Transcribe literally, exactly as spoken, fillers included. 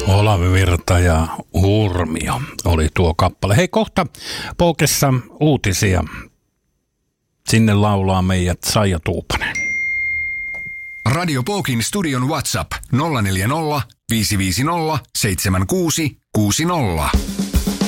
Olavi Virta ja Urmio oli tuo kappale. Hei, kohta Poukessa uutisia. Sinne laulaa meidät Saija Tuupanen. Radio Poukin studion WhatsApp nolla neljä nolla, viisi viisi nolla, seitsemän kuusi kuusi nolla.